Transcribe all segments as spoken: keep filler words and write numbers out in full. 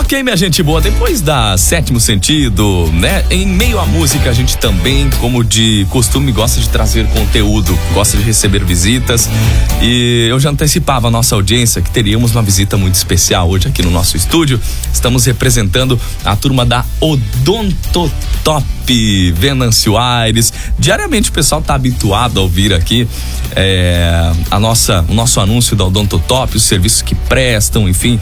Ok, minha gente boa, depois da Sétimo Sentido, né? Em meio à música, a gente também, como de costume, gosta de trazer conteúdo, gosta de receber visitas. E eu já antecipava a nossa audiência que teríamos uma visita muito especial hoje aqui no nosso estúdio. Estamos representando a turma da Odontotop Venâncio Aires. Diariamente o pessoal tá habituado a ouvir aqui é, a nossa, o nosso anúncio da Odontotop, os serviços que prestam, enfim.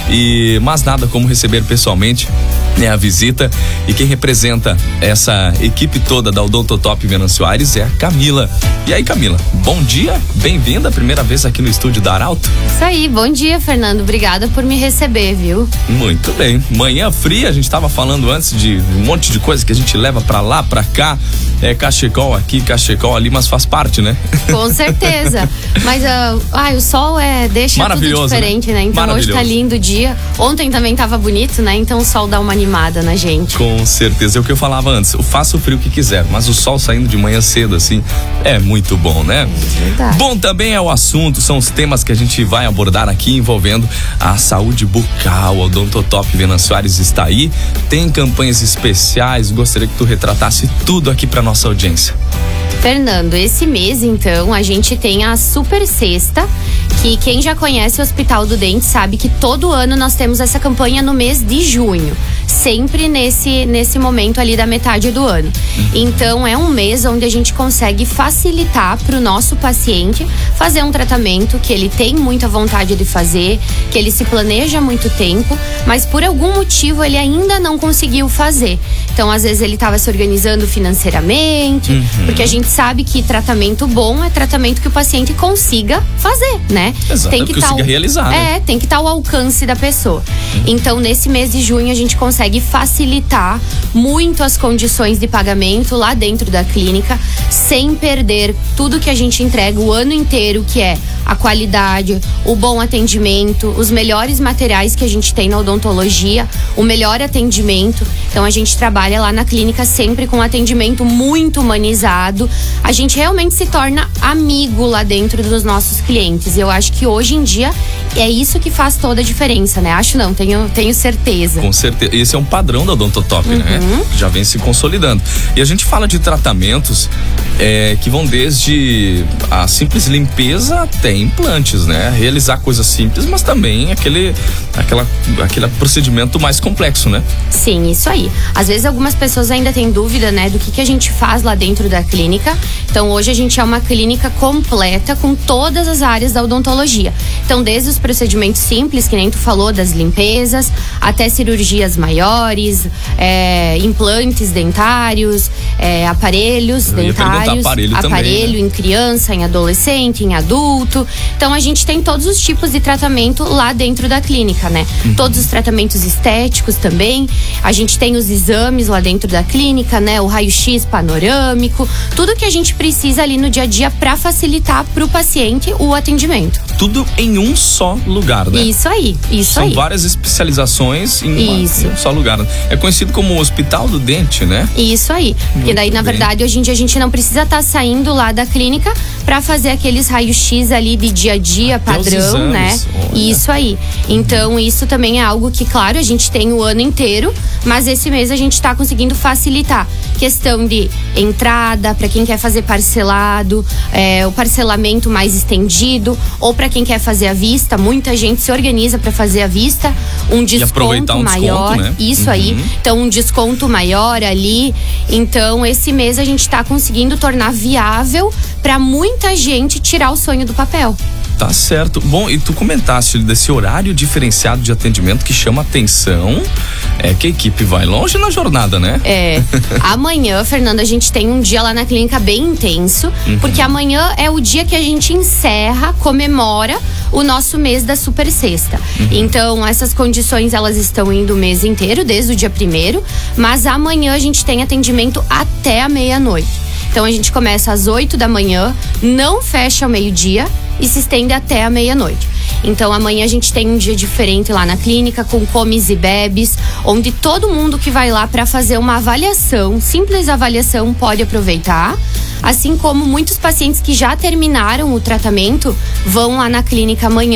E, mas nada como receber pessoalmente, né, a visita. E quem representa essa equipe toda da Odontotop Venâncio Aires é a Camila. E aí, Camila, bom dia, bem-vinda, primeira vez aqui no estúdio da Arauto. Isso aí, bom dia, Fernando, obrigada por me receber, viu? Muito bem, manhã fria, a gente tava falando antes de um monte de coisa que a gente leva pra lá, pra cá, é cachecol aqui, cachecol ali, mas faz parte, né? Com certeza, mas uh, ai, o sol é, deixa tudo diferente, né? né? Então hoje tá lindo o dia, ontem também tava bonito, né? Então o sol dá uma animada na gente. Com certeza, é o que eu falava antes, faça o frio que quiser, mas o sol saindo de manhã cedo assim, é muito bom, né? É verdade. Bom também é o assunto, são os temas que a gente vai abordar aqui envolvendo a saúde bucal. O Odontotop Venâncio Aires está aí, tem campanhas especiais, gostaria que tu retratasse tudo aqui para nossa audiência. Fernando, esse mês então a gente tem a Super Sexta, que quem já conhece o Hospital do Dente sabe que todo ano nós temos essa campanha no mês de junho, sempre nesse, nesse momento ali da metade do ano. Então é um mês onde a gente consegue facilitar para o nosso paciente fazer um tratamento que ele tem muita vontade de fazer, que ele se planeja há muito tempo, mas por algum motivo ele ainda não conseguiu fazer. Então às vezes ele estava se organizando financeiramente, uhum. porque a gente sabe que tratamento bom é tratamento que o paciente consiga fazer, né? Exato, tem que consiga tá, realizar. É, né? tem que estar tá ao alcance da pessoa. Uhum. Então nesse mês de junho a gente consegue facilitar muito as condições de pagamento lá dentro da clínica, sem perder tudo que a gente entrega o ano inteiro, que é a qualidade, o bom atendimento, os melhores materiais que a gente tem na odontologia, o melhor atendimento. Então a gente trabalha lá na clínica sempre com atendimento muito humanizado. A gente realmente se torna amigo lá dentro dos nossos clientes. E eu acho que hoje em dia é isso que faz toda a diferença, né? Acho não, tenho, tenho certeza. Com certeza. Esse é um padrão da Odontotop, uhum. né? Que já vem se consolidando. E a gente fala de tratamentos é, que vão desde a simples limpeza até implantes, né? Realizar coisas simples, mas também aquele, aquela, aquele procedimento mais complexo, né? Sim, isso aí. Às vezes algumas pessoas ainda têm dúvida, né? Do que, que a gente faz lá dentro da clínica. Então hoje a gente é uma clínica completa com todas as áreas da odontologia. Então desde os procedimentos simples, que nem tu falou, das limpezas, até cirurgias maiores, é, implantes dentários, é, aparelhos Eu dentários, aparelho, aparelho também, né? em criança, em adolescente, em adulto. Então a gente tem todos os tipos de tratamento lá dentro da clínica, né? Uhum. Todos os tratamentos estéticos também. A gente tem os exames lá dentro da clínica, né? O raio-x panorâmico, tudo que a gente precisa ali no dia a dia para facilitar para o paciente o atendimento. Tudo em um só lugar, né? Isso aí, isso São aí. São várias especializações em, uma, isso. em um só lugar. É conhecido como o Hospital do Dente, né? Isso aí. Porque daí, na verdade, hoje em dia a gente não precisa estar tá saindo lá da clínica para fazer aqueles raios-x ali de dia a dia, até padrão, né? Olha. Isso aí. Então, isso também é algo que, claro, a gente tem o ano inteiro, mas esse mês a gente está conseguindo facilitar. Questão de entrada, para quem quer fazer parcelado, é, o parcelamento mais estendido, ou para quem quer fazer à vista, muita gente se organiza para fazer à vista, um desconto um maior, desconto, né? Isso uhum. aí. Então, um desconto maior ali. Então, esse mês a gente está conseguindo tornar viável para muita gente tirar o sonho do papel. Tá certo. Bom, e tu comentaste desse horário diferenciado de atendimento que chama atenção, é que a equipe vai longe na jornada, né? É. Amanhã, Fernanda, a gente tem um dia lá na clínica bem intenso, uhum. porque amanhã é o dia que a gente encerra, comemora o nosso mês da Super Sexta. Uhum. Então, essas condições, elas estão indo o mês inteiro, desde o dia primeiro, mas amanhã a gente tem atendimento até a meia-noite. Então, a gente começa às oito da manhã, não fecha ao meio-dia e se estende até a meia-noite. Então amanhã a gente tem um dia diferente lá na clínica, com comes e bebes, onde todo mundo que vai lá para fazer uma avaliação, simples avaliação, pode aproveitar. Assim como muitos pacientes que já terminaram o tratamento vão lá na clínica amanhã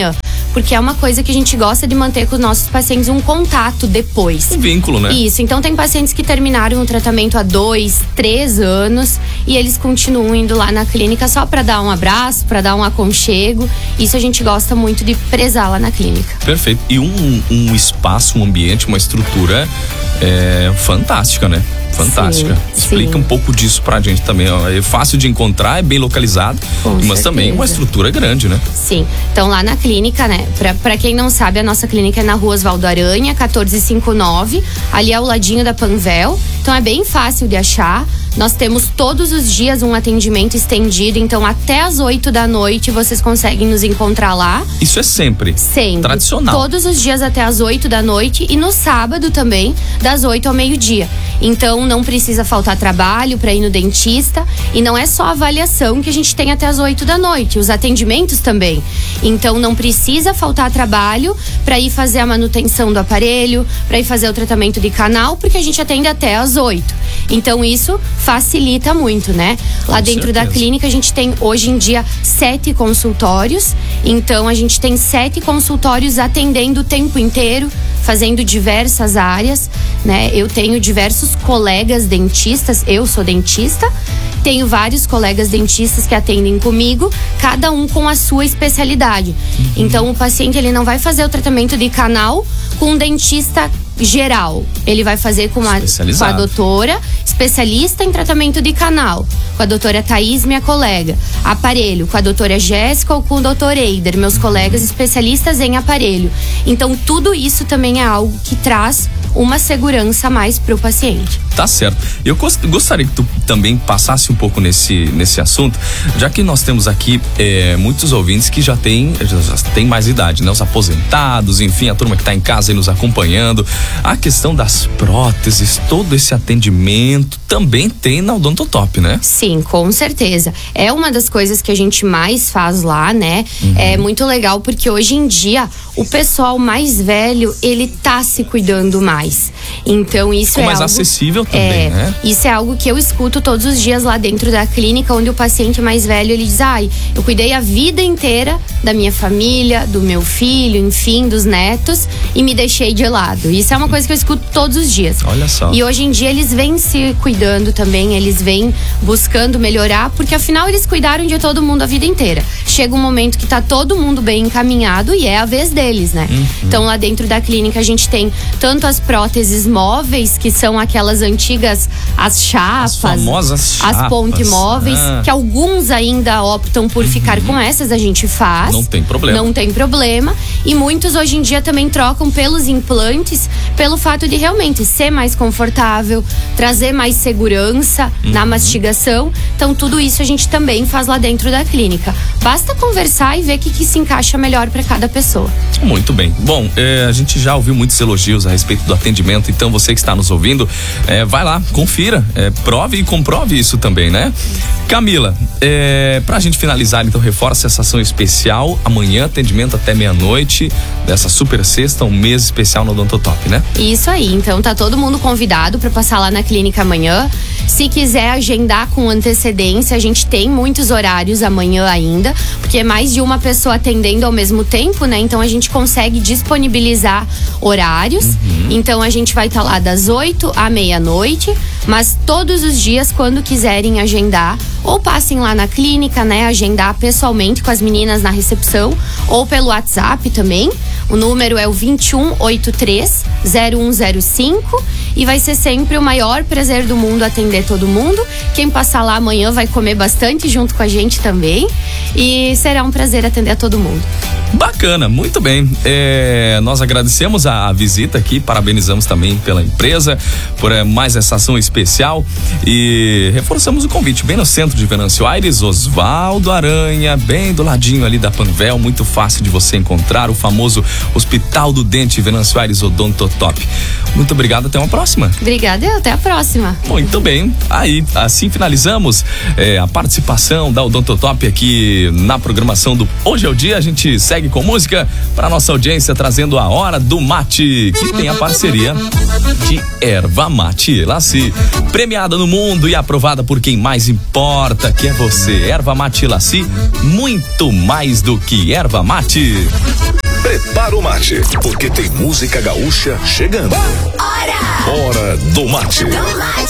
porque é uma coisa que a gente gosta de manter com os nossos pacientes, um contato depois. Um vínculo, né? Isso, então tem pacientes que terminaram o tratamento há dois, três anos e eles continuam indo lá na clínica só para dar um abraço, para dar um aconchego. Isso a gente gosta muito de prezar lá na clínica. Perfeito. E um, um espaço, um ambiente, uma estrutura é, fantástica, né? Fantástica. Sim, Explica sim. um pouco disso pra gente também. Ó. É fácil de encontrar, é bem localizado, Com mas certeza. também uma estrutura grande, né? Sim. Então lá na clínica, né? Pra, pra quem não sabe, a nossa clínica é na Rua Osvaldo Aranha, quatorze cinquenta e nove, ali ao ladinho da Panvel. Então é bem fácil de achar. Nós temos todos os dias um atendimento estendido, então até as oito da noite vocês conseguem nos encontrar lá. Isso é sempre? Sempre. Tradicional. Todos os dias até as oito da noite e no sábado também, das oito ao meio-dia. Então não precisa faltar trabalho para ir no dentista e não é só a avaliação que a gente tem até as oito da noite, os atendimentos também. Então não precisa faltar trabalho para ir fazer a manutenção do aparelho, para ir fazer o tratamento de canal, porque a gente atende até as oito. Então isso facilita muito, né? Lá Com dentro certeza. da clínica a gente tem hoje em dia sete consultórios. Então a gente tem sete consultórios atendendo o tempo inteiro, fazendo diversas áreas, né? Eu tenho diversos colegas dentistas, eu sou dentista, tenho vários colegas dentistas que atendem comigo, cada um com a sua especialidade. Uhum. Então o paciente ele não vai fazer o tratamento de canal com um dentista geral. Ele vai fazer com a, com a doutora especialista em tratamento de canal, com a doutora Thaís, minha colega. Aparelho, com a doutora Jéssica ou com o doutor Eider, meus uhum. colegas especialistas em aparelho. Então tudo isso também é algo que traz uma segurança a mais para o paciente. Tá certo. Eu gostaria que tu também passasse um pouco nesse, nesse assunto, já que nós temos aqui é, muitos ouvintes que já têm já tem mais idade, né? Os aposentados, enfim, a turma que está em casa e nos acompanhando. A questão das próteses, todo esse atendimento também tem na Odontotop, né? Sim, com certeza. É uma das coisas que a gente mais faz lá, né? Uhum. É muito legal porque hoje em dia o pessoal mais velho, ele tá se cuidando mais. Então isso Ficou é mais algo, acessível também, é, né? Isso é algo que eu escuto todos os dias lá dentro da clínica, onde o paciente mais velho, ele diz, ai, eu cuidei a vida inteira da minha família, do meu filho, enfim, dos netos, e me deixei de lado. Isso é uma coisa que eu escuto todos os dias. Olha só. E hoje em dia eles vêm se cuidando também, eles vêm buscando melhorar, porque afinal eles cuidaram de todo mundo a vida inteira. Chega um momento que tá todo mundo bem encaminhado e é a vez deles, né? Uhum. Então lá dentro da clínica a gente tem tanto as próteses móveis, que são aquelas antigas, as chapas, as famosas chapas, as ponte móveis, ah. que alguns ainda optam por uhum. ficar com essas, a gente faz. Não tem problema. Não tem problema. E muitos hoje em dia também trocam pelos implantes, pelo fato de realmente ser mais confortável, trazer mais segurança uhum. na mastigação. Então tudo isso a gente também faz lá dentro da clínica. Basta conversar e ver o que, que se encaixa melhor para cada pessoa. Muito bem. Bom, é, a gente já ouviu muitos elogios a respeito do atendimento, então você que está nos ouvindo, é, vai lá, confira, é, prove e comprove isso também, né? Camila, é, pra gente finalizar, então, reforça essa ação especial, amanhã atendimento até meia-noite, dessa super sexta, um mês especial no Odontotop, né? Isso aí, então tá todo mundo convidado para passar lá na clínica amanhã. Se quiser agendar com antecedência, a gente tem muitos horários amanhã ainda, porque é mais de uma pessoa atendendo ao mesmo tempo, né? Então a gente consegue disponibilizar horários. Uhum. Então a gente vai estar tá lá das oito à meia-noite, mas todos os dias, quando quiserem agendar, ou passem lá na clínica, né? Agendar pessoalmente com as meninas na recepção, ou pelo WhatsApp também. O número é o vinte e um, oitenta e três, zero um zero cinco e vai ser sempre o maior prazer do mundo atender todo mundo. Quem passar lá amanhã vai comer bastante junto com a gente também e será um prazer atender a todo mundo. Bacana, muito bem. É, nós agradecemos a, a visita aqui, parabenizamos também pela empresa por é, mais essa ação especial e reforçamos o convite bem no centro de Venâncio Aires, Osvaldo Aranha, bem do ladinho ali da Panvel, muito fácil de você encontrar o famoso Hospital do Dente Venâncio Aires Odontotop. Muito obrigado, até uma próxima. Obrigada, até a próxima. Muito bem, aí assim finalizamos é, a participação da Odontotop aqui na programação do Hoje é o Dia. A gente segue com música para nossa audiência, trazendo a Hora do Mate, que tem a parceria de Erva Mate Laci, premiada no mundo e aprovada por quem mais importa, que é você. Erva Mate Laci, muito mais do que erva mate. Prepara o mate, porque tem música gaúcha chegando. Hora! Hora do mate. Do mate.